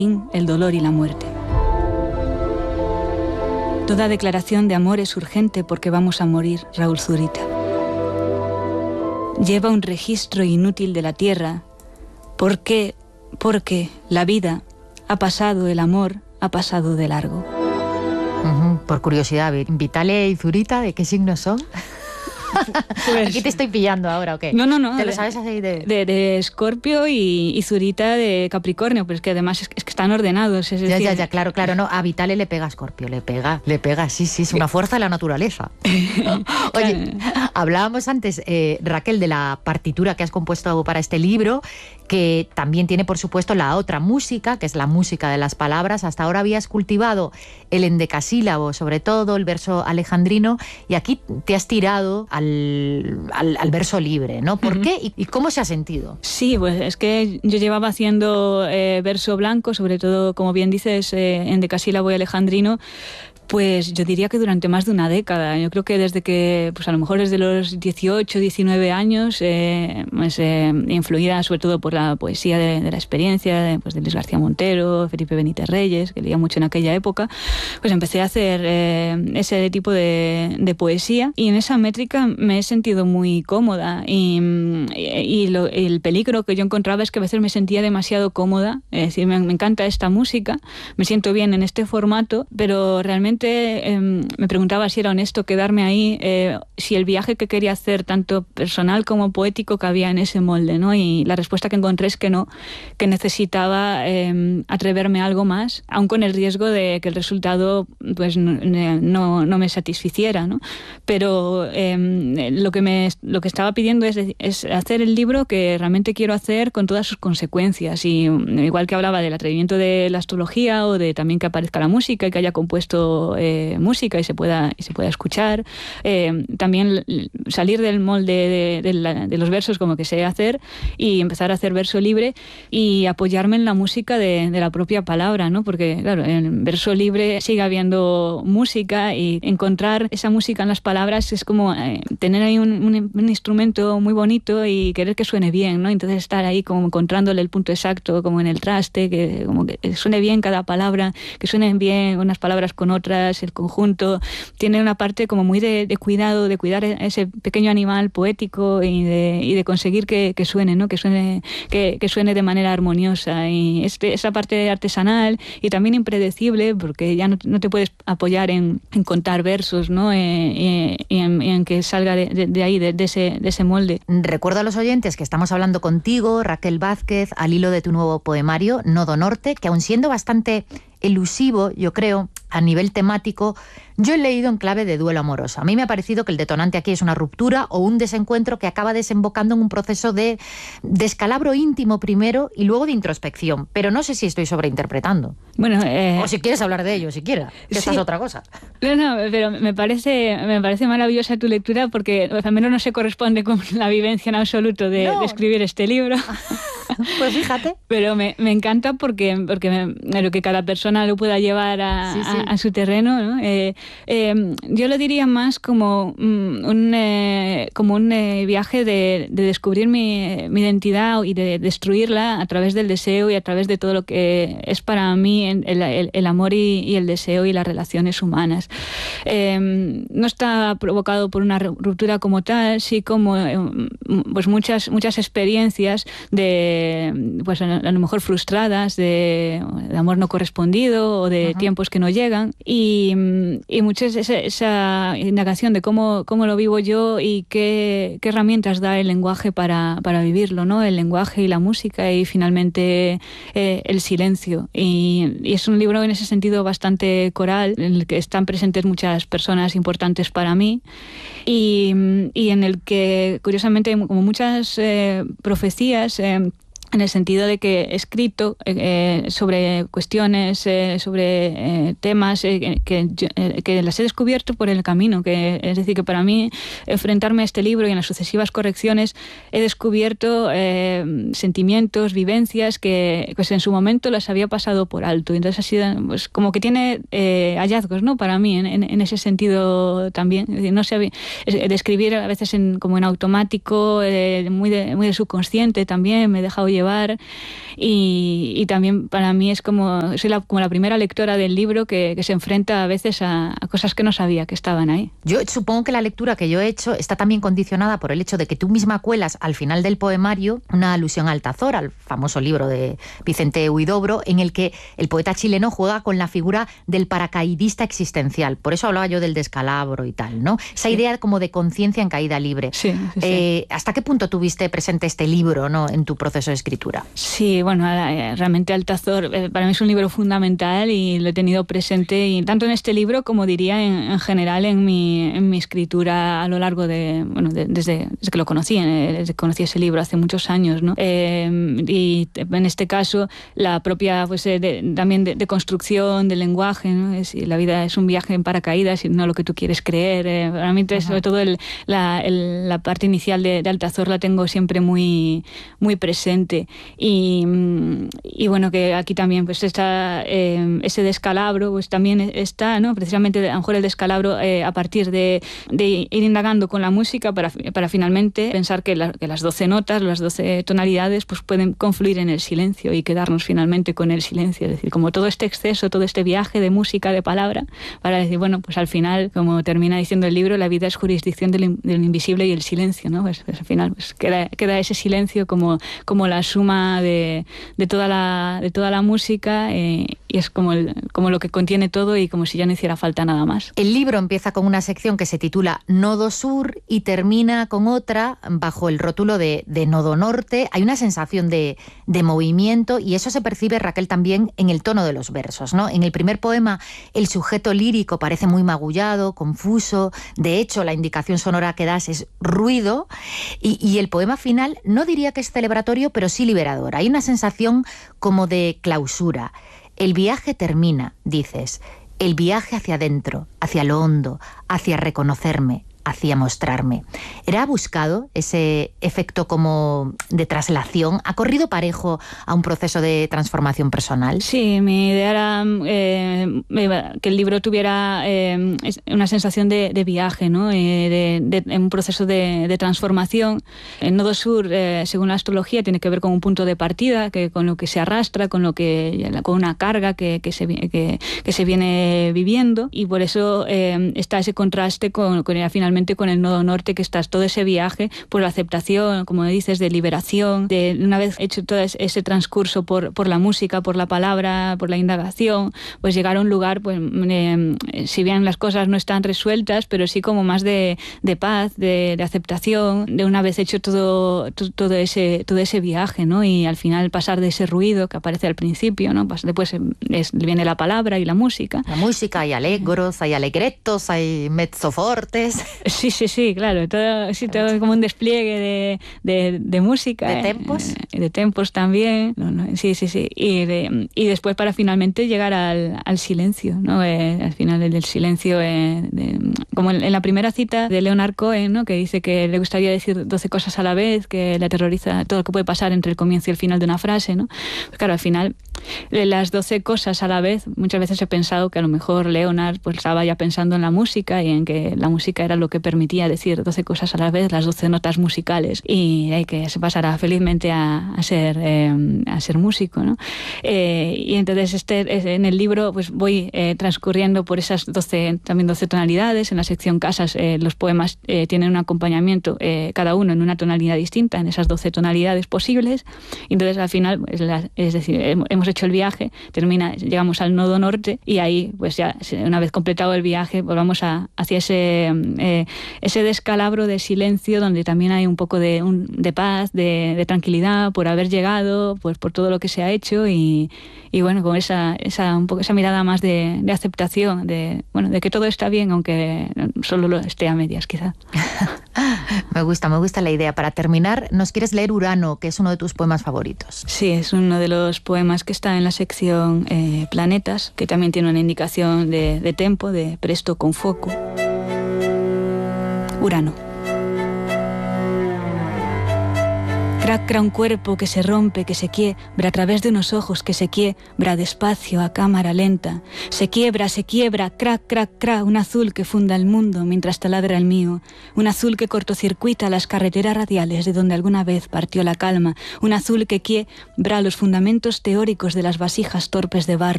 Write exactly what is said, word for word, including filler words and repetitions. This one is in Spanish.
el dolor y la muerte. Toda declaración de amor es urgente porque vamos a morir, Raúl Zurita. Lleva un registro inútil de la tierra. ¿Por qué? Porque la vida ha pasado, el amor ha pasado de largo. Uh-huh. Por curiosidad, Vitalia y Zurita, ¿de qué signos son? Pues, ¿aquí te estoy pillando ahora o qué? No, no, no. ¿Te lo sabes así de...? De, de Escorpio y, y Zurita de Capricornio, pero es que además es, es que están ordenados. Es ya, decir... ya, ya, claro, claro. No, a Vitalia le pega Escorpio, le pega, le pega, sí, sí, es una fuerza de la naturaleza. Oye, hablábamos antes, eh, Raquel, de la partitura que has compuesto para este libro, que también tiene, por supuesto, la otra música, que es la música de las palabras. Hasta ahora habías cultivado el endecasílabo, sobre todo el verso alejandrino, y aquí te has tirado al, al, al verso libre, ¿no? ¿Por uh-huh. qué y, y cómo se ha sentido? Sí, pues es que yo llevaba haciendo eh, verso blanco, sobre todo, como bien dices, eh, endecasílabo y alejandrino, pues yo diría que durante más de una década. Yo creo que desde que, pues a lo mejor desde los dieciocho, diecinueve años, eh, pues, eh, influida sobre todo por la poesía de, de la experiencia, de, pues de Luis García Montero, Felipe Benítez Reyes, que leía mucho en aquella época, pues empecé a hacer eh, ese tipo de, de poesía, y en esa métrica me he sentido muy cómoda, y, y lo, el peligro que yo encontraba es que a veces me sentía demasiado cómoda, es decir, me, me encanta esta música, me siento bien en este formato, pero realmente Eh, me preguntaba si era honesto quedarme ahí, eh, si el viaje que quería hacer, tanto personal como poético, cabía en ese molde, ¿no? Y la respuesta que encontré es que no, que necesitaba eh, atreverme a algo más, aun con el riesgo de que el resultado pues no, no, no me satisficiera, ¿no? Pero eh, lo que me lo que estaba pidiendo es, es hacer el libro que realmente quiero hacer con todas sus consecuencias, y igual que hablaba del atrevimiento de la astrología, o de también que aparezca la música y que haya compuesto Eh, música y se pueda y se pueda escuchar, eh, también salir del molde de, de, la, de los versos como que sé hacer, y empezar a hacer verso libre y apoyarme en la música de, de la propia palabra, ¿no? Porque claro, en verso libre sigue habiendo música, y encontrar esa música en las palabras es como eh, tener ahí un, un, un instrumento muy bonito y querer que suene bien, ¿no? Entonces estar ahí como encontrándole el punto exacto, como en el traste, que como que suene bien cada palabra, que suenen bien unas palabras con otras, el conjunto, tiene una parte como muy de, de cuidado, de cuidar a ese pequeño animal poético, y de, y de conseguir que, que suene, ¿no? Que suene, que, que suene de manera armoniosa, y este, esa parte artesanal y también impredecible, porque ya no, no te puedes apoyar en, en contar versos, ¿no? Eh, y, y, en, y en que salga de, de, de ahí, de, de, ese, de ese molde. Recuerdo a los oyentes que estamos hablando contigo, Raquel Vázquez, al hilo de tu nuevo poemario, Nodo Norte, que aun siendo bastante elusivo, yo creo, a nivel temático, yo he leído en clave de duelo amoroso. A mí me ha parecido que el detonante aquí es una ruptura o un desencuentro que acaba desembocando en un proceso de descalabro íntimo primero y luego de introspección. Pero no sé si estoy sobreinterpretando. Bueno, eh... o si quieres hablar de ello, siquiera. Que sí. Esta es otra cosa. No, no, pero me parece, me parece maravillosa tu lectura, porque al menos no se corresponde con la vivencia en absoluto de, no. de escribir este libro. Pues fíjate. Pero me, me encanta porque, porque me, lo que cada persona lo pueda llevar a, sí, sí. a, a su terreno, ¿no? Eh, eh, yo lo diría más como um, un, eh, como un eh, viaje de, de descubrir mi, mi identidad y de destruirla a través del deseo y a través de todo lo que es para mí el, el, el amor y, y el deseo y las relaciones humanas. Eh, no está provocado por una ruptura como tal, sí como eh, pues muchas, muchas experiencias de, pues a lo mejor frustradas, de, de amor no correspondido o de uh-huh. tiempos que no llegan, y, y muchas esa, esa indagación de cómo, cómo lo vivo yo y qué, qué herramientas da el lenguaje para, para vivirlo, ¿no? El lenguaje y la música, y finalmente eh, el silencio. Y, y es un libro en ese sentido bastante coral, en el que están presentes muchas personas importantes para mí, y, y en el que curiosamente como muchas eh, profecías, eh, en el sentido de que he escrito eh, sobre cuestiones, eh, sobre eh, temas eh, que, eh, que las he descubierto por el camino. Que, es decir, que para mí enfrentarme a este libro y en las sucesivas correcciones he descubierto eh, sentimientos, vivencias que pues en su momento las había pasado por alto. Entonces ha sido pues, como que tiene eh, hallazgos, ¿no? Para mí en, en, en ese sentido también. Es decir, no sé, de escribir a veces en, como en automático, eh, muy, de, muy de subconsciente también, me he dejado llevar llevar, y, y también para mí es como, soy la, como la primera lectora del libro que, que se enfrenta a veces a, a cosas que no sabía que estaban ahí. Yo supongo que la lectura que yo he hecho está también condicionada por el hecho de que tú misma cuelas al final del poemario una alusión a Altazor, al famoso libro de Vicente Huidobro, en el que el poeta chileno juega con la figura del paracaidista existencial. Por eso hablaba yo del descalabro y tal, ¿no? Esa sí. idea como de conciencia en caída libre. Sí, sí, eh, sí. ¿Hasta qué punto tuviste presente este libro, ¿no?, en tu proceso de escritura? Sí, bueno, realmente Altazor para mí es un libro fundamental y lo he tenido presente, y tanto en este libro como diría en, en general en mi, en mi escritura a lo largo de, bueno, de, desde, desde que lo conocí, desde que conocí ese libro hace muchos años, ¿no? Eh, y en este caso la propia, pues de, también de, de construcción del lenguaje, ¿no? Es, la vida es un viaje en paracaídas y no lo que tú quieres creer. Eh, para mí, Ajá. sobre todo el, la, el, la parte inicial de, de Altazor la tengo siempre muy, muy presente, y, y bueno, que aquí también pues está eh, ese descalabro, pues también está, ¿no? Precisamente a lo mejor el descalabro eh, a partir de, de ir indagando con la música para, para finalmente pensar que, la, que las doce notas, las doce tonalidades pues pueden confluir en el silencio y quedarnos finalmente con el silencio, es decir, como todo este exceso, todo este viaje de música, de palabra, para decir, bueno, pues al final, como termina diciendo el libro, la vida es jurisdicción del, del invisible y el silencio, ¿no? Pues, pues al final pues queda, queda ese silencio como, como la suma de, de, toda la, de toda la música, eh, y es como, el, como lo que contiene todo y como si ya no hiciera falta nada más. El libro empieza con una sección que se titula Nodo Sur y termina con otra bajo el rótulo de, de Nodo Norte. Hay una sensación de, de movimiento, y eso se percibe, Raquel, también en el tono de los versos, ¿no? En el primer poema el sujeto lírico parece muy magullado, confuso. De hecho, la indicación sonora que das es ruido, y, y el poema final no diría que es celebratorio, pero sí liberador. Hay una sensación como de clausura. El viaje termina, dices, el viaje hacia adentro, hacia lo hondo, hacia reconocerme, hacia mostrarme. ¿Era buscado ese efecto como de traslación? ¿Ha corrido parejo a un proceso de transformación personal? Sí, mi idea era eh, que el libro tuviera eh, una sensación de, de viaje, ¿no? Eh, de, de un proceso de, de transformación. El Nodo Sur, eh, según la astrología, tiene que ver con un punto de partida, que con lo que se arrastra, con lo que con una carga que, que, se, que, que se viene viviendo, y por eso eh, está ese contraste con, con al final con el Nodo Norte, que estás todo ese viaje por la aceptación, como dices, de liberación, de una vez hecho todo ese transcurso por, por la música, por la palabra, por la indagación, pues llegar a un lugar, pues eh, si bien las cosas no están resueltas, pero sí como más de, de paz, de, de aceptación, de una vez hecho todo, todo, todo ese todo ese viaje, ¿no? Y al final pasar de ese ruido que aparece al principio, ¿no? Pues después es, viene la palabra y la música. La música, hay alegros, hay alegretos, hay mezzofortes. Sí, sí, sí, claro, todo, sí, todo como un despliegue de, de, de música. ¿De tempos? Eh, de tempos también, no, no, sí, sí, sí. Y, de, y después para finalmente llegar al, al silencio, ¿no? Eh, al final del silencio, eh, de, como en, en la primera cita de Leonard Cohen, ¿no? Que dice que le gustaría decir doce cosas a la vez, que le aterroriza todo lo que puede pasar entre el comienzo y el final de una frase, ¿no? Pues claro, al final, las doce cosas a la vez, muchas veces he pensado que a lo mejor Leonard pues estaba ya pensando en la música y en que la música era lo que permitía decir doce cosas a la vez, las doce notas musicales, y eh, que se pasará felizmente a, a ser eh, a ser músico, ¿no? Eh, y entonces este en el libro pues voy eh, transcurriendo por esas doce, también doce tonalidades. En la sección casas eh, los poemas eh, tienen un acompañamiento, eh, cada uno en una tonalidad distinta, en esas doce tonalidades posibles, y entonces al final es, la, es decir, hemos hecho el viaje, termina, llegamos al Nodo Norte, y ahí pues ya una vez completado el viaje volvamos a, hacia ese eh, ese descalabro de silencio, donde también hay un poco de, un, de paz, de, de tranquilidad por haber llegado, pues por todo lo que se ha hecho, y, y bueno, con esa, esa, un poco esa mirada más de, de aceptación, de, bueno, de que todo está bien, aunque solo lo esté a medias, quizá. Me gusta, me gusta la idea. Para terminar, ¿nos quieres leer Urano, que es uno de tus poemas favoritos? Sí, es uno de los poemas que está en la sección eh, Planetas, que también tiene una indicación de, de tempo, de presto con foco. Urano. Crac, cra, un cuerpo que se rompe, que se quiebra a través de unos ojos, que se quiebra despacio a cámara lenta. Se quiebra, se quiebra, crac, crac, crac, un azul que funda el mundo mientras taladra el mío. Un azul que cortocircuita las carreteras radiales de donde alguna vez partió la calma. Un azul que quiebra los fundamentos teóricos de las vasijas torpes de barro.